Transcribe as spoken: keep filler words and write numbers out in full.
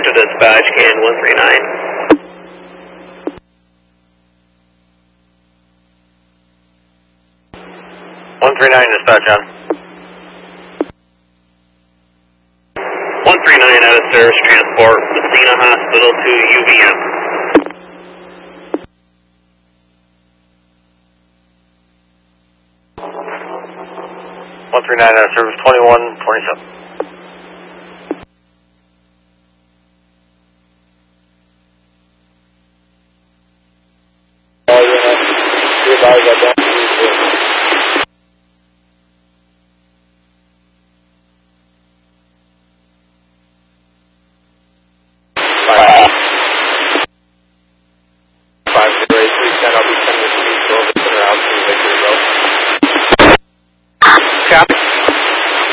to dispatch, can one three nine. one three nine dispatch on. one three nine out of service, transport Messina Hospital to U V M. one three nine out of service, twenty-one twenty-seven. All units, be advised that